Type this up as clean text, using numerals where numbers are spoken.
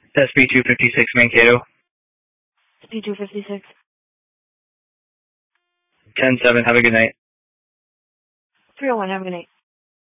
SP256 Mankato. SP256. 10-7, have a good night. 301, have a good night.